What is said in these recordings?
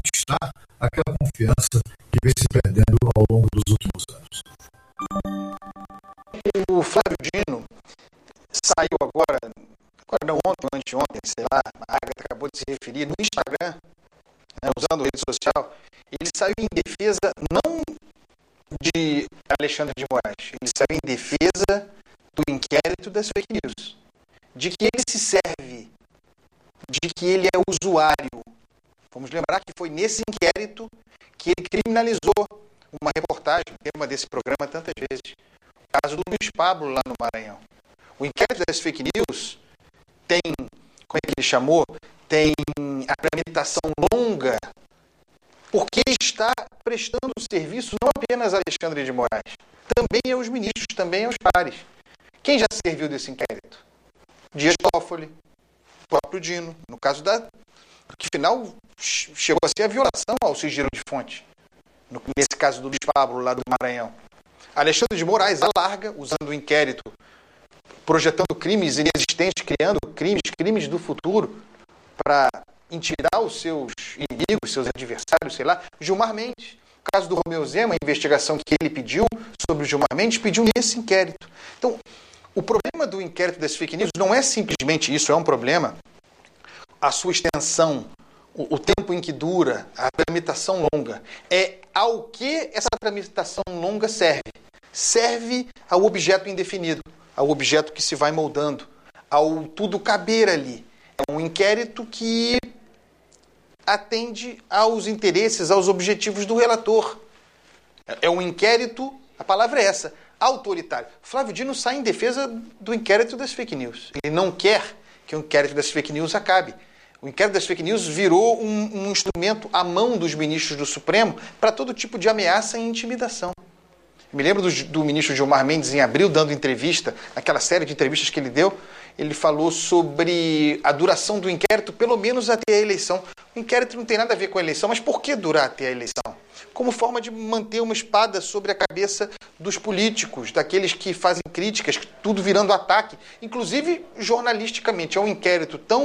reconquistar aquela confiança que vem se perdendo ao longo dos últimos anos. O Flávio Dino saiu agora não ontem, anteontem, sei lá, a Agatha acabou de se referir, no Instagram, usando rede social, ele saiu em defesa não de Alexandre de Moraes, ele saiu em defesa do inquérito das fake news, de que ele se serve, de que ele é usuário. Vamos lembrar que foi nesse inquérito que ele criminalizou uma reportagem, tema desse programa tantas vezes, o caso do Luiz Pablo lá no Maranhão. O inquérito das fake news tem, como é que ele chamou? Tem a tramitação longa, porque está prestando serviço não apenas a Alexandre de Moraes, também aos ministros, também aos pares. Quem já serviu desse inquérito? Dias Toffoli, o próprio Dino, no caso que final chegou a ser a violação ao sigilo de fonte, nesse caso do Luiz Pablo lá do Maranhão. Alexandre de Moraes alarga, usando o inquérito, projetando crimes inexistentes, criando crimes do futuro, para intimidar os seus inimigos, seus adversários, sei lá. Gilmar Mendes, o caso do Romeu Zema, a investigação que ele pediu sobre o Gilmar Mendes, pediu nesse inquérito. Então, o problema do inquérito das fake news não é simplesmente isso, é um problema. A sua extensão, o tempo em que dura, a tramitação longa. É ao que essa tramitação longa serve. Serve ao objeto indefinido, ao objeto que se vai moldando, ao tudo caber ali. É um inquérito que atende aos interesses, aos objetivos do relator. É um inquérito, a palavra é essa, autoritário. Flávio Dino sai em defesa do inquérito das fake news. Ele não quer que o inquérito das fake news acabe. O inquérito das fake news virou um instrumento à mão dos ministros do Supremo para todo tipo de ameaça e intimidação. Me lembro do ministro Gilmar Mendes, em abril, dando entrevista, aquela série de entrevistas que ele deu, ele falou sobre a duração do inquérito, pelo menos até a eleição. O inquérito não tem nada a ver com a eleição, mas por que durar até a eleição? Como forma de manter uma espada sobre a cabeça dos políticos, daqueles que fazem críticas, tudo virando ataque, inclusive jornalisticamente. É um inquérito tão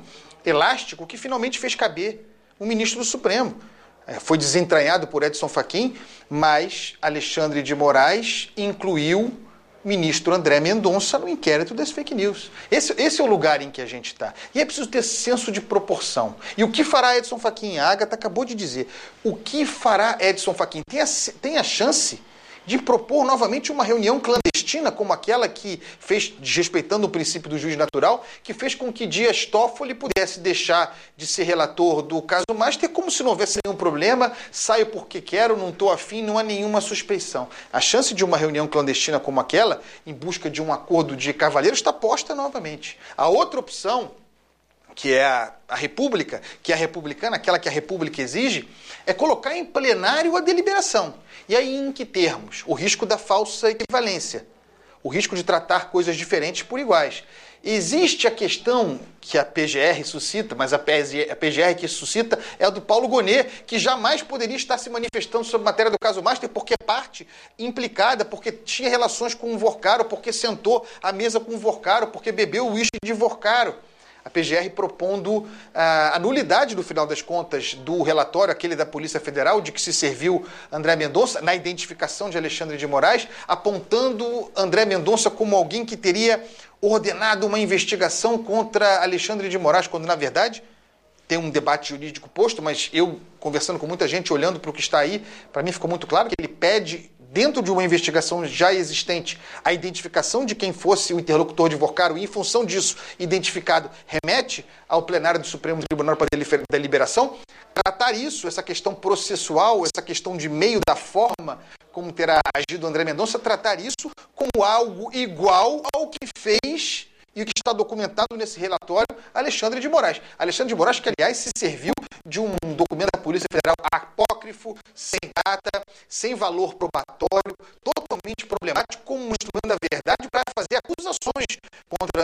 elástico que finalmente fez caber o ministro do Supremo. Foi desentranhado por Edson Fachin, mas Alexandre de Moraes incluiu o ministro André Mendonça no inquérito das fake news. Esse é o lugar em que a gente está. E é preciso ter senso de proporção. E o que fará Edson Fachin? A Agatha acabou de dizer. O que fará Edson Fachin? Tem a chance de propor novamente uma reunião clandestina como aquela que fez, desrespeitando o princípio do juiz natural, que fez com que Dias Toffoli pudesse deixar de ser relator do caso Master como se não houvesse nenhum problema, saio porque quero, não estou afim, não há nenhuma suspeição. A chance de uma reunião clandestina como aquela, em busca de um acordo de cavalheiros, está posta novamente. A outra opção, que é a República, que é a republicana, aquela que a República exige, é colocar em plenário a deliberação. E aí em que termos? O risco da falsa equivalência, o risco de tratar coisas diferentes por iguais. Existe a questão que a PGR suscita, mas a PGR que suscita é a do Paulo Gonet, que jamais poderia estar se manifestando sobre matéria do caso Master, porque é parte implicada, porque tinha relações com o Vorcaro, porque sentou à mesa com o Vorcaro, porque bebeu o uísque de Vorcaro. A PGR propondo a nulidade, no final das contas, do relatório, aquele da Polícia Federal, de que se serviu André Mendonça, na identificação de Alexandre de Moraes, apontando André Mendonça como alguém que teria ordenado uma investigação contra Alexandre de Moraes, quando, na verdade, tem um debate jurídico posto, mas eu, conversando com muita gente, olhando para o que está aí, para mim ficou muito claro que ele pede, dentro de uma investigação já existente, a identificação de quem fosse o interlocutor de Vorcaro, e em função disso, identificado, remete ao plenário do Supremo Tribunal para deliberação, tratar isso, essa questão processual, essa questão de meio da forma, como terá agido André Mendonça, tratar isso como algo igual ao que fez e o que está documentado nesse relatório Alexandre de Moraes. Alexandre de Moraes, que, aliás, se serviu de um documento da Polícia Federal apócrifo, sem data, sem valor probatório, totalmente problemático, como um instrumento da verdade para fazer acusações contra